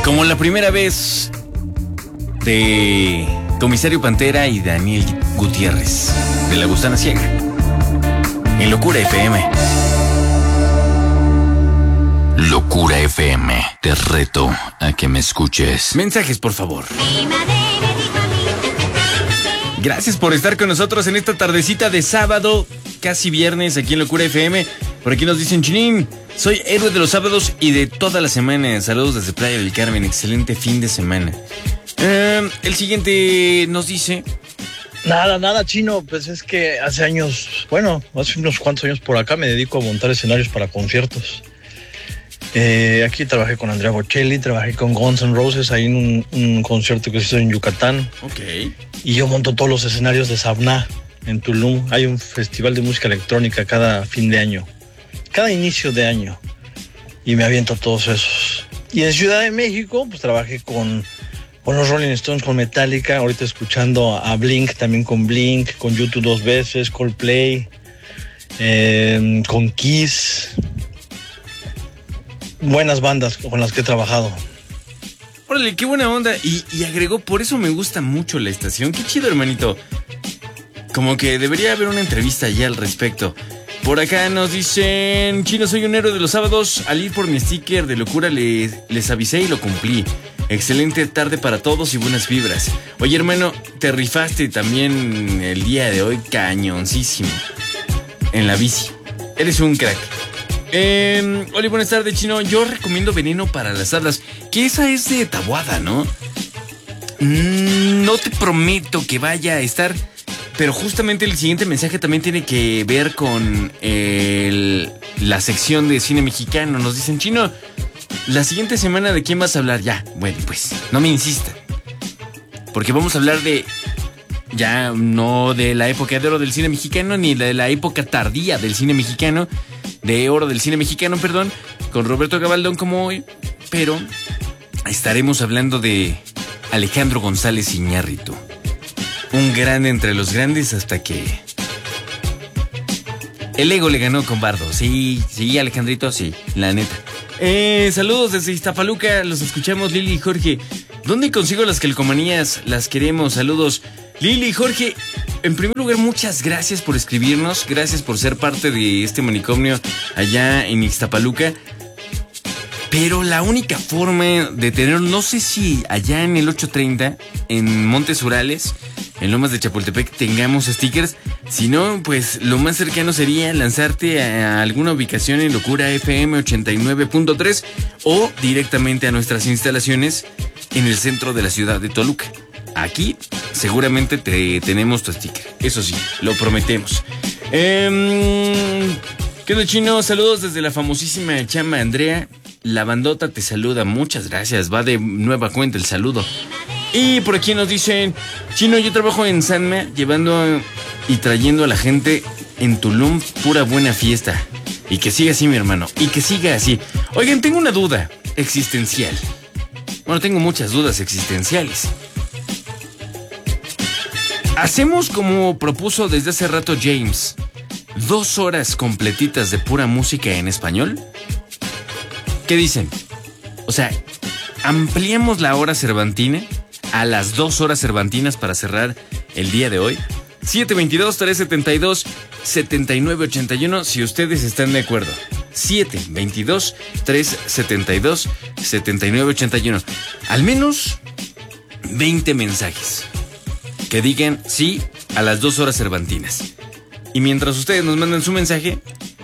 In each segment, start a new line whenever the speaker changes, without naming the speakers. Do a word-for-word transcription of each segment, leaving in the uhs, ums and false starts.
Como la primera vez de Comisario Pantera y Daniel Gutiérrez, de La Gusana Ciega, en Locura F M. Locura F M, te reto a que me escuches. Mensajes, por favor. Gracias por estar con nosotros en esta tardecita de sábado, casi viernes, aquí en Locura F M. Por aquí nos dicen: Chinín, soy héroe de los sábados y de toda la semana. Saludos desde Playa del Carmen, excelente fin de semana. Uh, el siguiente nos dice...
Nada, nada, Chino, pues es que hace años, bueno, hace unos cuantos años por acá me dedico a montar escenarios para conciertos. Eh, aquí trabajé con Andrea Bocelli, trabajé con Guns N' Roses ahí en un, un concierto que se hizo en Yucatán.
Ok.
Y yo monto todos los escenarios de Sabna en Tulum. Hay un festival de música electrónica cada fin de año, cada inicio de año. Y me aviento todos esos. Y en Ciudad de México, pues trabajé con, con los Rolling Stones, con Metallica. Ahorita escuchando a Blink, también con Blink, con U dos dos veces, Coldplay, eh, con Kiss. Buenas bandas con las que he trabajado.
Órale, qué buena onda. Y, y agregó, por eso me gusta mucho la estación. Qué chido, hermanito. Como que debería haber una entrevista ya al respecto. Por acá nos dicen: Chino, soy un héroe de los sábados. Al ir por mi sticker de locura les, les avisé y lo cumplí. Excelente tarde para todos y buenas vibras. Oye, hermano, te rifaste también el día de hoy cañoncísimo en la bici. Eres un crack. Eh, hola, buenas tardes, Chino. Yo recomiendo Veneno para las Hadas, que esa es de Taboada, ¿no? Mm, no te prometo que vaya a estar, pero justamente el siguiente mensaje también tiene que ver con el, la sección de cine mexicano. Nos dicen: Chino, la siguiente semana ¿de quién vas a hablar? Ya, bueno, pues no me insista, porque vamos a hablar de... Ya no de la época de oro del cine mexicano, ni de la época tardía del cine mexicano, de oro del cine mexicano, perdón, con Roberto Gabaldón como hoy, pero estaremos hablando de Alejandro González Iñárritu, un grande entre los grandes hasta que el ego le ganó con Bardo. Sí, sí, Alejandrito, sí, la neta. Eh, saludos desde Iztapaluca, los escuchamos, Lili y Jorge. ¿Dónde consigo las calcomanías? Las queremos, saludos. Lili y Jorge, en primer lugar, muchas gracias por escribirnos, gracias por ser parte de este manicomio allá en Ixtapaluca. Pero la única forma de tener, no sé si allá en el ochocientos treinta, en Montes Urales, en Lomas de Chapultepec, tengamos stickers. Si no, pues lo más cercano sería lanzarte a alguna ubicación en Locura F M ochenta y nueve punto tres o directamente a nuestras instalaciones en el centro de la ciudad de Toluca. Aquí seguramente te tenemos tu sticker. Eso sí, lo prometemos. Eh, ¿Qué onda, Chino? Saludos desde la famosísima chamba Andrea. La bandota te saluda. Muchas gracias. Va de nueva cuenta el saludo. Y por aquí nos dicen: Chino, yo trabajo en Sanma, llevando y trayendo a la gente en Tulum. Pura buena fiesta. Y que siga así, mi hermano. Y que siga así. Oigan, tengo una duda existencial. Bueno, tengo muchas dudas existenciales. Hacemos como propuso desde hace rato James, dos horas completitas de pura música en español. ¿Qué dicen? O sea, ampliamos la hora cervantina a las dos horas cervantinas para cerrar el día de hoy. siete veintidós, trescientos setenta y dos, setenta y nueve ochenta y uno, si ustedes están de acuerdo. siete veintidós, trescientos setenta y dos, setenta y nueve ochenta y uno. Al menos veinte mensajes que digan sí a las dos horas cervantinas. Y mientras ustedes nos mandan su mensaje,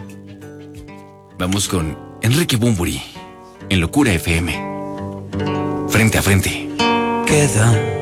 vamos con Enrique Bunbury en Locura F M. Frente a frente.
Queda